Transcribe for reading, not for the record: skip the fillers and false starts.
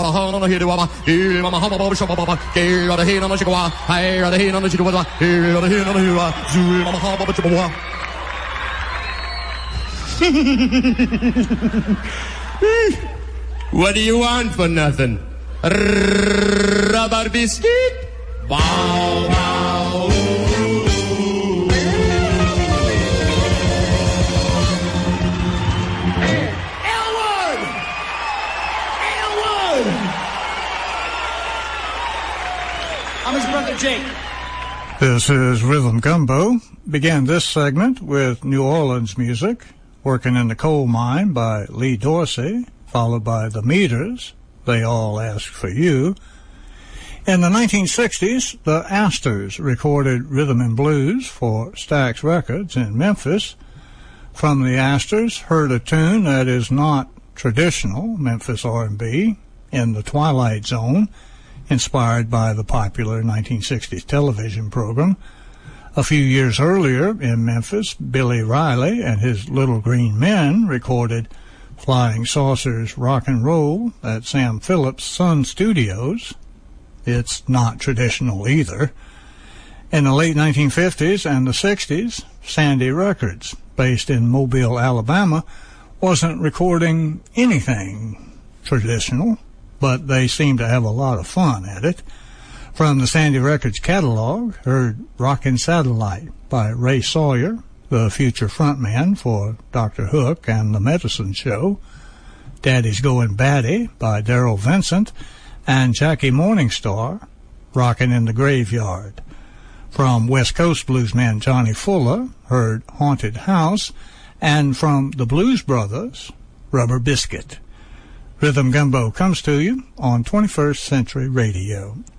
What do you want for nothing? Rubber biscuit? Bow, bow. Elwood! Elwood! I'm his brother Jake. This is Rhythm Gumbo. Began this segment with New Orleans music, Working in the Coal Mine by Lee Dorsey, followed by The Meters, They All Ask for You. In the 1960s, the Astors recorded rhythm and blues for Stax Records in Memphis. From the Astors, heard a tune that is not traditional Memphis R&B, In the Twilight Zone, inspired by the popular 1960s television program. A few years earlier in Memphis, Billy Riley and his Little Green Men recorded Flying Saucers Rock and Roll at Sam Phillips' Sun Studios. It's not traditional either. In the late 1950s and the 60s, Sandy Records, based in Mobile, Alabama, wasn't recording anything traditional, but they seemed to have a lot of fun at it. From the Sandy Records catalog, heard Rockin' Satellite by Ray Sawyer, the future frontman for Dr. Hook and The Medicine Show, Daddy's Goin' Batty by Darrell Vincent, and Jackie Morningstar, Rockin' in the Graveyard. From West Coast bluesman Johnny Fuller, heard Haunted House, and from the Blues Brothers, Rubber Biscuit. Rhythm Gumbo comes to you on 21st Century Radio.